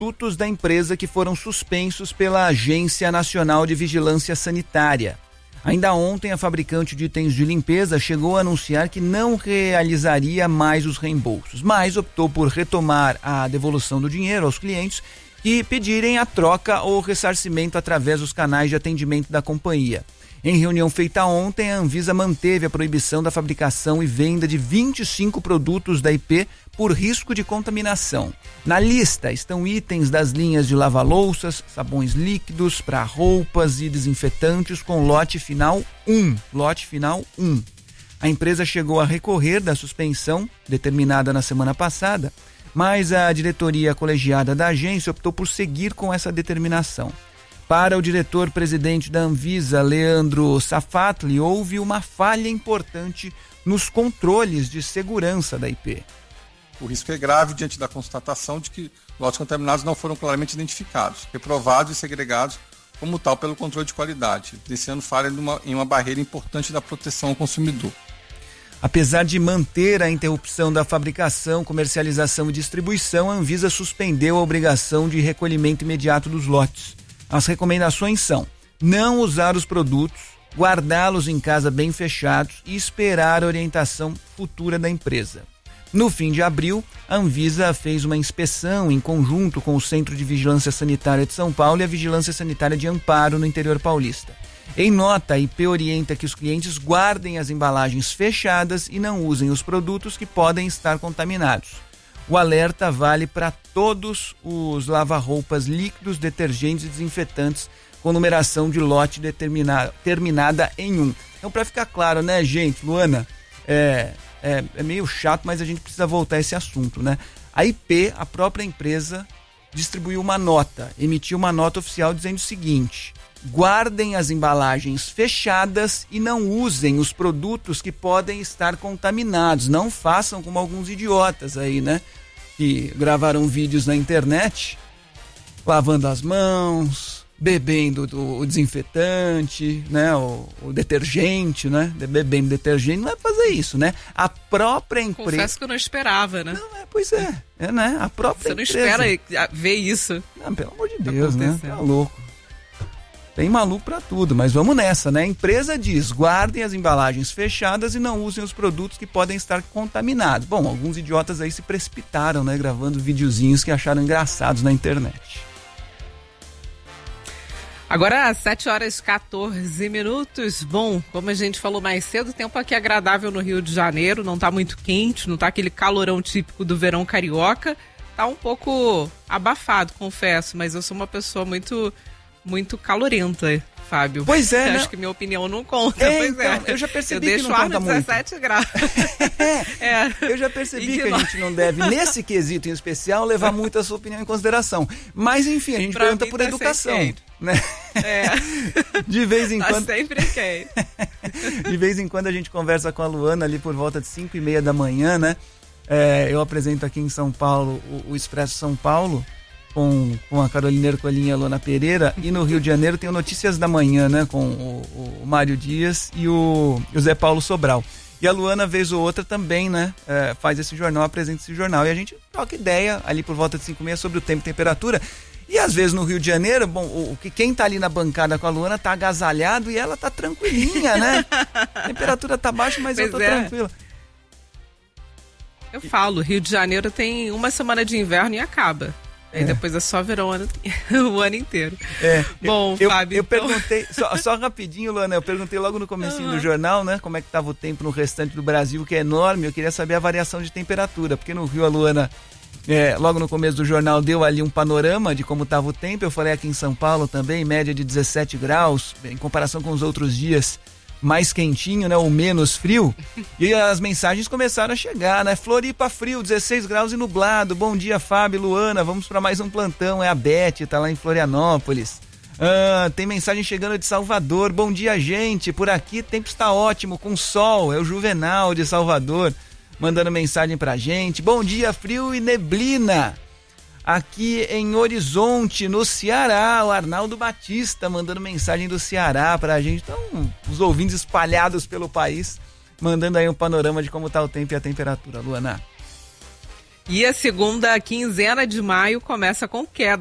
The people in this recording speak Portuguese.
produtos da empresa que foram suspensos pela Agência Nacional de Vigilância Sanitária. Ainda ontem, a fabricante de itens de limpeza chegou a anunciar que não realizaria mais os reembolsos, mas optou por retomar a devolução do dinheiro aos clientes que pedirem a troca ou ressarcimento através dos canais de atendimento da companhia. Em reunião feita ontem, a Anvisa manteve a proibição da fabricação e venda de 25 produtos da IP por risco de contaminação. Na lista estão itens das linhas de lava-louças, sabões líquidos para roupas e desinfetantes com lote final 1. A empresa chegou a recorrer da suspensão determinada na semana passada, mas a diretoria colegiada da agência optou por seguir com essa determinação. Para o diretor-presidente da Anvisa, Leandro Safatli, houve uma falha importante nos controles de segurança da IP. O risco é grave diante da constatação de que lotes contaminados não foram claramente identificados, reprovados e segregados como tal pelo controle de qualidade, deixando falha em uma barreira importante da proteção ao consumidor. Apesar de manter a interrupção da fabricação, comercialização e distribuição, a Anvisa suspendeu a obrigação de recolhimento imediato dos lotes. As recomendações são não usar os produtos, guardá-los em casa bem fechados e esperar a orientação futura da empresa. No fim de abril, a Anvisa fez uma inspeção em conjunto com o Centro de Vigilância Sanitária de São Paulo e a Vigilância Sanitária de Amparo, no interior paulista. Em nota, a IP orienta que os clientes guardem as embalagens fechadas e não usem os produtos que podem estar contaminados. O alerta vale para todos os lava-roupas líquidos, detergentes e desinfetantes com numeração de lote terminada em 1. Então, para ficar claro, né, gente, Luana, é meio chato, mas a gente precisa voltar a esse assunto, né? A IP, a própria empresa, emitiu uma nota oficial dizendo o seguinte: guardem as embalagens fechadas e não usem os produtos que podem estar contaminados. Não façam como alguns idiotas aí, né? Que gravaram vídeos na internet, lavando as mãos, bebendo o desinfetante, né? O detergente, né? Bebendo detergente, não é fazer isso, né? A própria empresa... Confesso que eu não esperava, né? Não, pois é, né? A própria Você não empresa... espera ver isso. Não, pelo amor de Deus, né? Tá louco. Tem maluco pra tudo, mas vamos nessa, né? A empresa diz, guardem as embalagens fechadas e não usem os produtos que podem estar contaminados. Bom, alguns idiotas aí se precipitaram, né? Gravando videozinhos que acharam engraçados na internet. Agora, 7h14. Bom, como a gente falou mais cedo, o tempo aqui é agradável no Rio de Janeiro, não tá muito quente, não tá aquele calorão típico do verão carioca. Tá um pouco abafado, confesso, mas eu sou uma pessoa muito calorenta, Fábio. Pois é, né? Acho que minha opinião não conta, pois então, é. Eu já percebi que não conta conta muito. Eu deixo 17 graus. Eu já percebi que a gente não deve, nesse quesito em especial, levar muito a sua opinião em consideração. Mas, enfim, a gente pergunta por educação, né? De vez em quando... sempre quem. De vez em quando a gente conversa com a Luana ali por volta de 5h30 da manhã, né? Eu apresento aqui em São Paulo o Expresso São Paulo, com a Carolina Ercolim e a Luana Pereira, e no Rio de Janeiro tem o Notícias da Manhã, né, com o Mário Dias e o Zé Paulo Sobral. E a Luana, vez ou outra, também, né, faz esse jornal, apresenta esse jornal, e a gente troca ideia ali por volta de 5h30 sobre o tempo e temperatura. E às vezes no Rio de Janeiro, bom, quem tá ali na bancada com a Luana tá agasalhado e ela tá tranquilinha, né? A temperatura tá baixa, mas eu tô tranquila. Eu falo, Rio de Janeiro tem uma semana de inverno e acaba. Aí depois é só verão o ano inteiro. Bom, Fábio... Eu perguntei, só rapidinho, Luana, eu perguntei logo no comecinho do jornal, né, como é que estava o tempo no restante do Brasil, que é enorme. Eu queria saber a variação de temperatura, porque no Rio a Luana, logo no começo do jornal, deu ali um panorama de como estava o tempo. Eu falei aqui em São Paulo também, média de 17 graus, em comparação com os outros dias, mais quentinho, né, ou menos frio, e as mensagens começaram a chegar, né? Floripa frio, 16 graus e nublado. Bom dia, Fábio, Luana, vamos para mais um plantão. É a Beth, tá lá em Florianópolis. Tem mensagem chegando de Salvador. Bom dia, gente, por aqui tempo está ótimo, com sol. É o Juvenal de Salvador mandando mensagem pra gente. Bom dia, frio e neblina aqui em Horizonte, no Ceará. O Arnaldo Batista mandando mensagem do Ceará pra gente. Então, os ouvintes espalhados pelo país, mandando aí um panorama de como tá o tempo e a temperatura, Luana. E a segunda quinzena de maio começa com queda